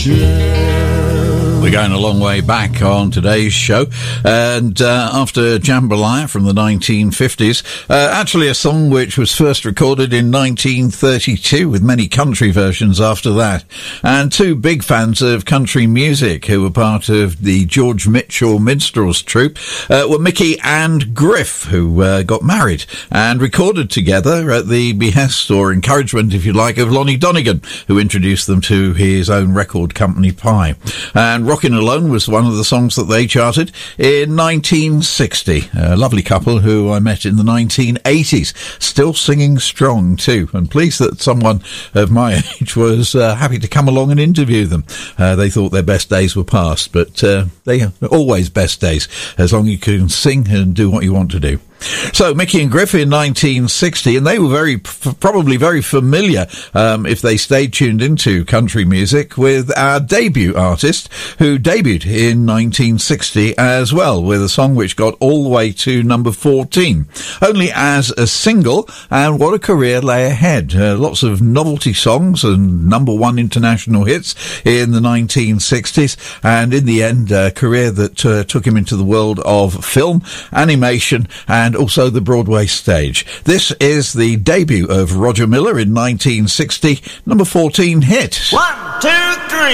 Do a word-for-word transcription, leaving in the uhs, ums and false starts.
We're going a long way back on today's show, and uh, after Jambalaya from the nineteen fifties, uh, actually a song which was first recorded in nineteen thirty-two with many country versions after that, and two big fans of country music who were part of the George Mitchell Minstrels troupe uh, were Mickey and Griff, who uh, got married and recorded together at the behest or encouragement, if you like, of Lonnie Donegan, who introduced them to his own record company Pye. And Rockin' Alone was one of the songs that they charted in nineteen sixty. A lovely couple who I met in the nineteen eighties, still singing strong too, and pleased that someone of my age was uh, happy to come along and interview them. Uh, they thought their best days were past, but uh, they are always best days, as long as you can sing and do what you want to do. So Mickey and Griff in nineteen sixty, and they were very f- probably very familiar um, if they stayed tuned into country music with our debut artist, who debuted in nineteen sixty as well with a song which got all the way to number fourteen, only as a single. And what a career lay ahead! Uh, lots of novelty songs and number one international hits in the nineteen sixties, and in the end, a career that uh, took him into the world of film, animation, and and also the Broadway stage. This is the debut of Roger Miller in nineteen sixty, number fourteen hit. One, two, three.